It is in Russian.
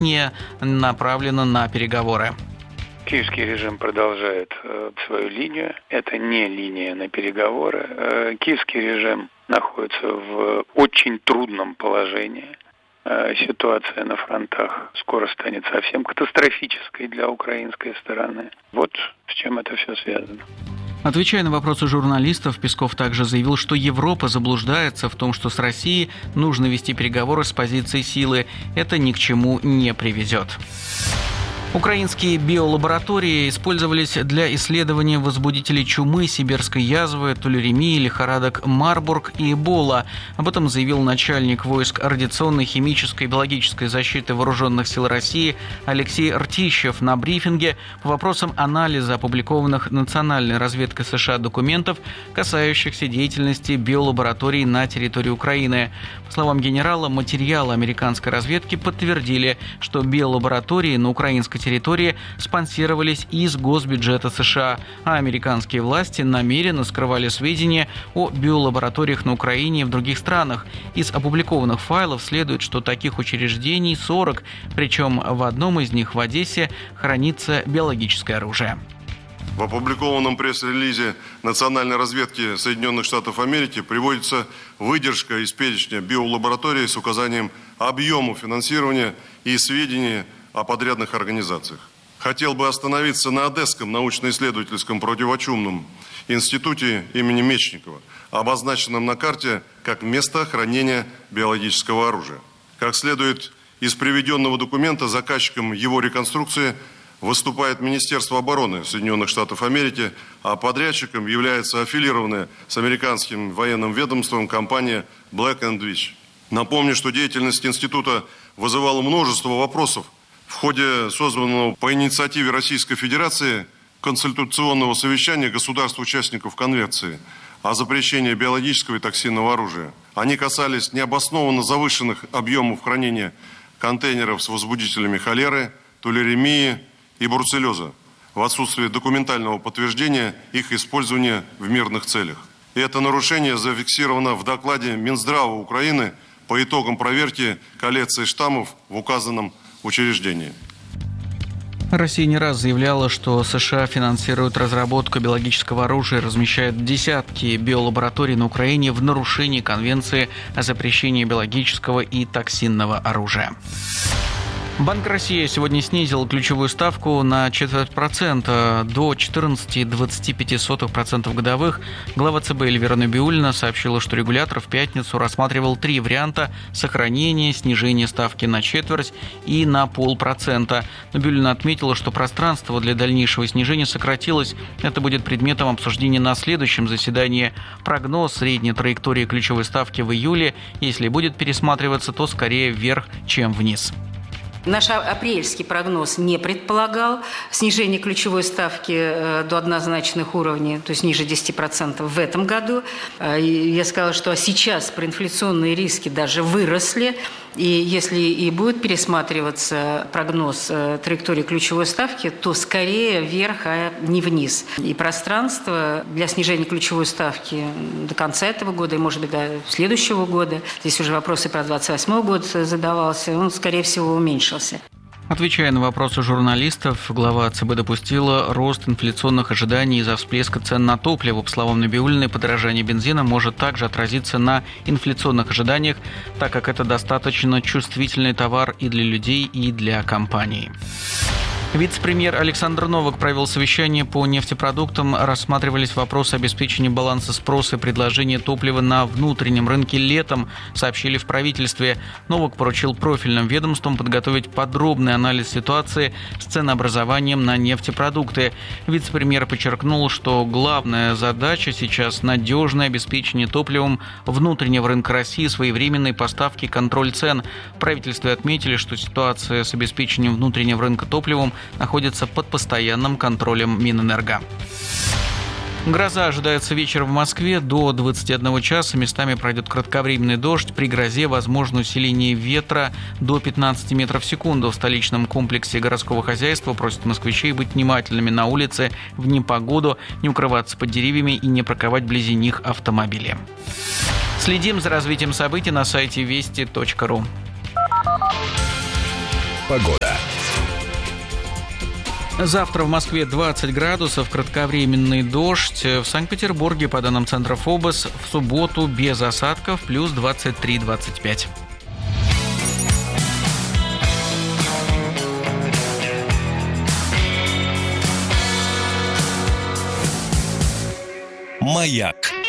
не направлено на переговоры. Киевский режим продолжает свою линию. Это не линия на переговоры. Киевский режим находится в очень трудном положении. Ситуация на фронтах скоро станет совсем катастрофической для украинской стороны. Вот с чем это все связано. Отвечая на вопросы журналистов, Песков также заявил, что Европа заблуждается в том, что с Россией нужно вести переговоры с позиции силы. Это ни к чему не приведет. Украинские биолаборатории использовались для исследования возбудителей чумы, сибирской язвы, тулеремии, лихорадок Марбург и Эбола. Об этом заявил начальник войск радиационной, химической и биологической защиты Вооруженных сил России Алексей Ртищев на брифинге по вопросам анализа опубликованных Национальной разведкой США документов, касающихся деятельности биолабораторий на территории Украины. По словам генерала, материалы американской разведки подтвердили, что биолаборатории на украинской территории спонсировались из госбюджета США, а американские власти намеренно скрывали сведения о биолабораториях на Украине и в других странах. Из опубликованных файлов следует, что таких учреждений 40, причем в одном из них в Одессе хранится биологическое оружие. В опубликованном пресс-релизе Национальной разведки Соединенных Штатов Америки приводится выдержка из перечня биолабораторий с указанием объема финансирования и сведений о подрядных организациях. Хотел бы остановиться на Одесском научно-исследовательском противочумном институте имени Мечникова, обозначенном на карте как место хранения биологического оружия. Как следует из приведенного документа, заказчиком его реконструкции выступает Министерство обороны Соединенных Штатов Америки, а подрядчиком является аффилированная с американским военным ведомством компания Black & Veatch. Напомню, что деятельность института вызывала множество вопросов в ходе созданного по инициативе Российской Федерации консультационного совещания государств-участников Конвенции о запрещении биологического и токсинного оружия. Они касались необоснованно завышенных объемов хранения контейнеров с возбудителями холеры, тулеремии и бруцеллеза в отсутствии документального подтверждения их использования в мирных целях. И это нарушение зафиксировано в докладе Минздрава Украины по итогам проверки коллекции штаммов в указанном учреждении. Россия не раз заявляла, что США финансируют разработку биологического оружия и размещают десятки биолабораторий на Украине в нарушении Конвенции о запрещении биологического и токсинного оружия. Банк России сегодня снизил ключевую ставку на 0,25% до 14,25% годовых. Глава ЦБ Эльвира Набиуллина сообщила, что регулятор в пятницу рассматривал 3 варианта сохранения, снижения ставки на 0,25% и на 0,5%. Набиуллина отметила, что пространство для дальнейшего снижения сократилось. Это будет предметом обсуждения на следующем заседании. Прогноз средней траектории ключевой ставки в июле, если будет пересматриваться, то скорее вверх, чем вниз. Наш апрельский прогноз не предполагал снижение ключевой ставки до однозначных уровней, то есть ниже 10% в этом году. Я сказала, что сейчас проинфляционные риски даже выросли. И если и будет пересматриваться прогноз траектории ключевой ставки, то скорее вверх, а не вниз. И пространство для снижения ключевой ставки до конца этого года, и, может быть, до следующего года, здесь уже вопросы про 2028 год задавался, он, скорее всего, уменьшился. Отвечая на вопросы журналистов, глава ЦБ допустила рост инфляционных ожиданий из-за всплеска цен на топливо. По словам Набиуллиной, подорожание бензина может также отразиться на инфляционных ожиданиях, так как это достаточно чувствительный товар и для людей, и для компаний. Вице-премьер Александр Новак провел совещание по нефтепродуктам. Рассматривались вопросы обеспечения баланса спроса и предложения топлива на внутреннем рынке летом, сообщили в правительстве. Новак поручил профильным ведомствам подготовить подробный анализ ситуации с ценообразованием на нефтепродукты. Вице-премьер подчеркнул, что главная задача сейчас – надежное обеспечение топливом внутреннего рынка России, своевременной поставки и контроль цен. В правительстве отметили, что ситуация с обеспечением внутреннего рынка топливом находится под постоянным контролем Минэнерго. Гроза ожидается вечером в Москве до 21 часа. Местами пройдет кратковременный дождь. При грозе возможно усиление ветра до 15 метров в секунду. В столичном комплексе городского хозяйства просят москвичей быть внимательными на улице в непогоду, не укрываться под деревьями и не парковать вблизи них автомобили. Следим за развитием событий на сайте вести.ру. Погода. Завтра в Москве 20 градусов, кратковременный дождь. В Санкт-Петербурге, по данным центра ФОБОС, в субботу без осадков, плюс 23-25. Маяк.